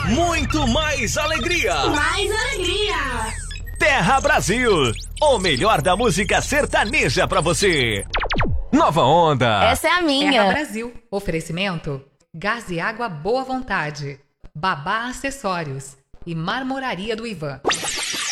muito mais alegria. Mais alegria. Terra Brasil, o melhor da música sertaneja pra você. Nova Onda. Essa é a minha. Terra Brasil. Oferecimento: Gás e Água Boa Vontade, Babá Acessórios e Marmoraria do Ivan.